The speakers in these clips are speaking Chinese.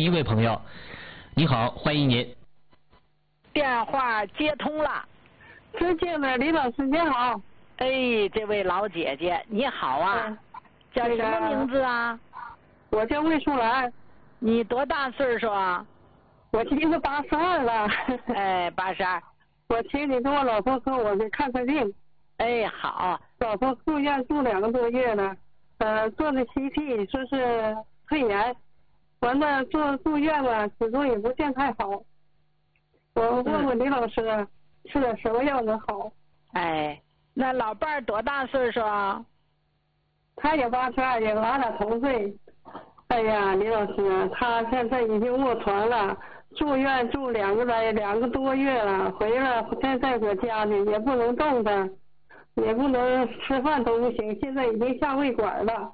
一位朋友，你好，欢迎您。 电话接通了。 尊敬的李老师您好。 哎，这位老姐姐你好啊，叫什么名字啊？ 我叫魏淑兰。 你多大岁数啊？ 我今年82了。 哎，82。 我请你跟我老婆说我去看看病。 哎，好。 老婆住院住2个多月了，做的 CT 说是肺炎，完了住院了，始终也不见太好。我问问李老师，吃点什么药能好？ 哎，那老伴儿多大岁数啊？ 他也82，也俺俩同岁。哎呀，李老师，他现在已经卧床了，住院住2个多月了，回来现在搁家里也不能动弹，也不能吃饭都不行，现在已经下胃管了。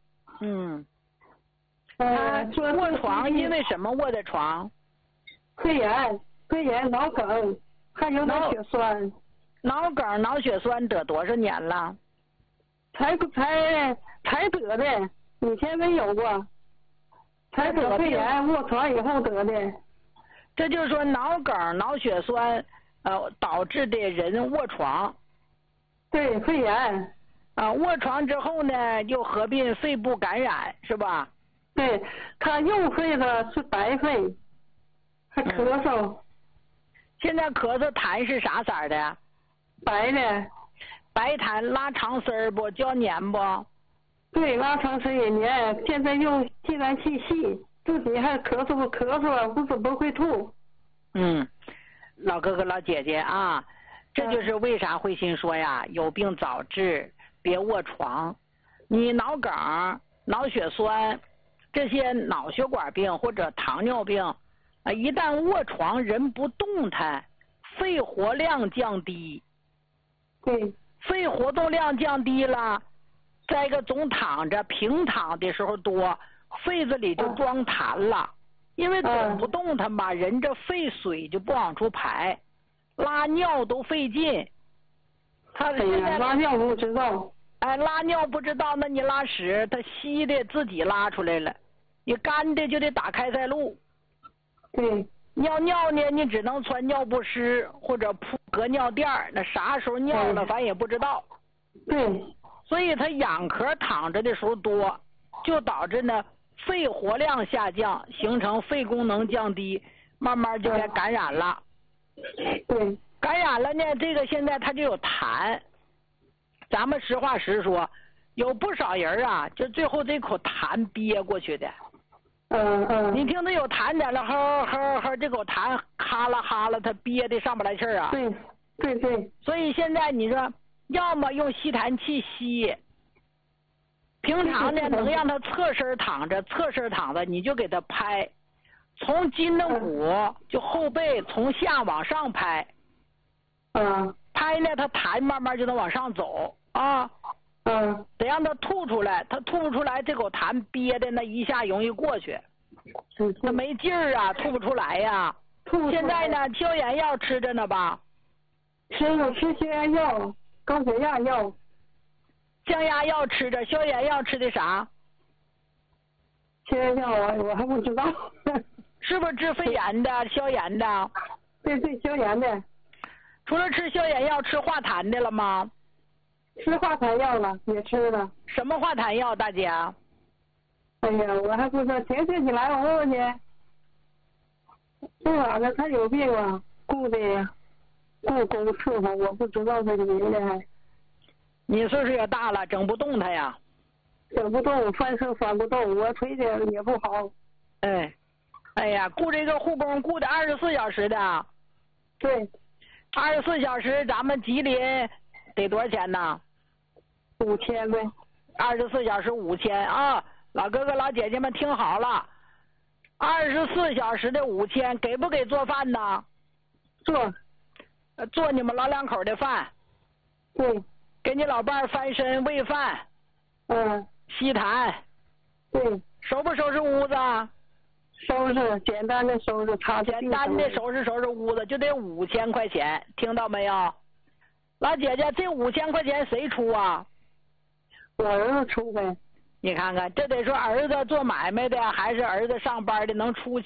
他卧床因为什么卧的床？ 肺炎、脑梗，还有点血栓。 脑梗、脑血栓得多少年了？ 才得的，以前没有过。才得肺炎，卧床以后得的。 这就是说脑梗、脑血栓，导致的人卧床。 对，肺炎。 卧床之后呢，又合并肺部感染，是吧？ 对，他右肺呢是白肺，还咳嗽。 现在咳嗽痰是啥色的？ 白的。 白痰拉长丝儿不？较黏不？ 对，拉长丝也黏。现在用吸来气细，自己还咳嗽，不怎么会吐。 老哥哥老姐姐啊，这就是为啥慧心说呀，有病早治，别卧床。你脑梗、脑血栓这些脑血管病或者糖尿病一旦卧床人不动弹，肺活量降低。 对。 肺活动量降低了，再一个总躺着平躺的时候多，肺子里就装痰了。因为总不动弹吧，人这肺水就不往出排，拉尿都费劲。他现在拉尿不知道。 拉尿不知道，那你拉屎，他稀的自己拉出来了，你干的就得打开塞露。 对。 尿呢，你只能穿尿不湿或者铺隔尿垫儿，那啥时候尿了，反正也不知道。 对。 所以他仰壳躺着的时候多，就导致呢肺活量下降，形成肺功能降低，慢慢就该感染了。 对。 感染了呢，这个现在他就有痰。咱们实话实说，有不少人啊，就最后这口痰憋过去的。你听他有痰点了，呵，这口痰哈啦哈啦，他憋的上不来气儿啊。 对。 所以现在你说，要么用吸痰器吸，平常呢能让他侧身躺着，你就给他拍，从筋胫骨就后背从下往上拍。拍呢，他痰慢慢就能往上走啊。得让他吐出来，他吐不出来，这口痰憋的那一下容易过去，他没劲儿啊，吐不出来呀。现在呢，消炎药吃着呢吧？ 吃消炎药，高血压药。 降压药吃着，消炎药吃的啥？ 消炎药我还不知道。 是不是治肺炎的、消炎的？ 对，消炎的。 除了吃消炎药，吃化痰的了吗？ 吃化痰药了，也吃了。 什么化痰药，大姐？ 哎呀，我还不知道，前天你来我问问你。这哪个他有病啊？故宫伺候，我不知道这个名字还。 你岁数也大了，整不动他呀。 整不动，翻身翻不动，我腿脚也不好。 哎呀，雇这个护工雇的24小时的。 对。 24小时，咱们吉林得多少钱呢 ？5000呗。 24小时5000啊！老哥哥老姐姐们听好了，24小时的5000，给不给做饭呢？做你们老两口的饭。 对。 给你老伴儿翻身喂饭。吸痰。 对。 收不收拾屋子？ 收拾，简单的收拾， 简单的收拾屋子就得5000块钱，听到没有？老姐姐，这5000块钱谁出啊？ 我儿子出呗。 你看看，这得说儿子做买卖的还是儿子上班的能出